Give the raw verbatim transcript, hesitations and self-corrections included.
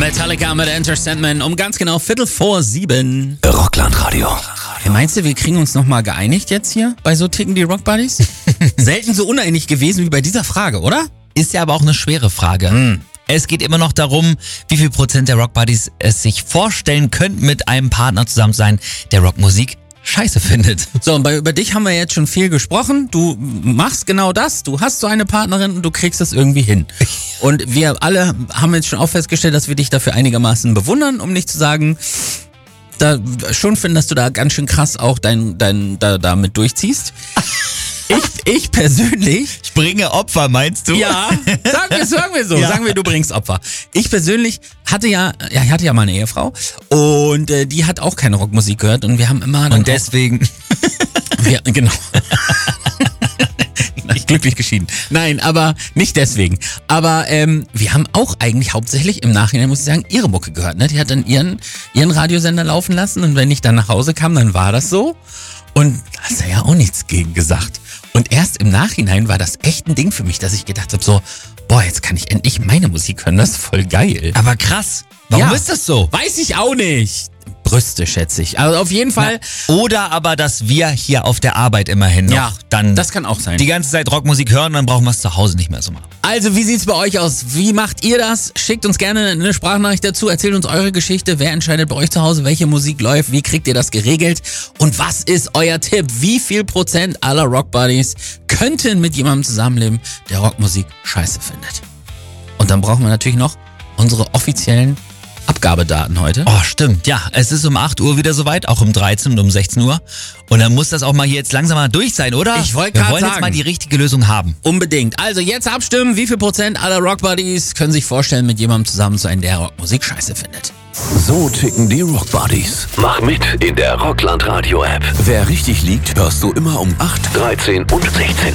Metallica mit Enter Sandman um ganz genau Viertel vor sieben. Rocklandradio. Meinst du, wir kriegen uns nochmal geeinigt jetzt hier bei so ticken die Rockbuddies? Selten so uneinig gewesen wie bei dieser Frage, oder? Ist ja aber auch eine schwere Frage. Hm. Es geht immer noch darum, wie viel Prozent der Rockbuddies es sich vorstellen könnten, mit einem Partner zusammen zu sein, der Rockmusik scheiße findet. So, und bei, über dich haben wir jetzt schon viel gesprochen. Du machst genau das. Du hast so eine Partnerin und du kriegst das irgendwie hin. Und wir alle haben jetzt schon auch festgestellt, dass wir dich dafür einigermaßen bewundern, um nicht zu sagen, da schon finden, dass du da ganz schön krass auch dein, dein, da, damit durchziehst. Ich, ich persönlich... Ich bringe Opfer, meinst du? Ja, sagen wir, sagen wir so. Ja. Sagen wir, du bringst Opfer. Ich persönlich hatte ja, ja, ich hatte ja mal eine Ehefrau und äh, die hat auch keine Rockmusik gehört und wir haben immer... Und deswegen... Auch, wir, genau. Glücklich geschieden. Nein, aber nicht deswegen. Aber ähm, wir haben auch eigentlich hauptsächlich im Nachhinein, muss ich sagen, ihre Mucke gehört. Ne? Die hat dann ihren, ihren Radiosender laufen lassen und wenn ich dann nach Hause kam, dann war das so. Und da hast du ja auch nichts gegen gesagt. Und erst im Nachhinein war das echt ein Ding für mich, dass ich gedacht habe, so, boah, jetzt kann ich endlich meine Musik hören, das ist voll geil. Aber krass, warum Ja. ist das so? Weiß ich auch nicht. Brüste, schätze ich. Also auf jeden Fall. Na, oder aber, dass wir hier auf der Arbeit immerhin noch Ja, dann das kann auch sein. die ganze Zeit Rockmusik hören, dann brauchen wir es zu Hause nicht mehr so machen. Also, wie sieht's bei euch aus? Wie macht ihr das? Schickt uns gerne eine Sprachnachricht dazu, erzählt uns eure Geschichte. Wer entscheidet bei euch zu Hause, welche Musik läuft? Wie kriegt ihr das geregelt? Und was ist euer Tipp? Wie viel Prozent aller Rockbuddies könnten mit jemandem zusammenleben, der Rockmusik scheiße findet? Und dann brauchen wir natürlich noch unsere offiziellen Abgabedaten heute. Oh, stimmt. Ja, es ist um acht Uhr wieder soweit, auch um dreizehn und um sechzehn Uhr. Und dann muss das auch mal hier jetzt langsam mal durch sein, oder? Ich wollte Wir gerade wollen jetzt sagen. mal die richtige Lösung haben. Unbedingt. Also jetzt abstimmen, wie viel Prozent aller Rockbuddies können sich vorstellen, mit jemandem zusammen zu sein, der Rockmusik scheiße findet. So ticken die Rockbuddies. Mach mit in der Rocklandradio-App. Wer richtig liegt, hörst du immer um acht, dreizehn und sechzehn Uhr.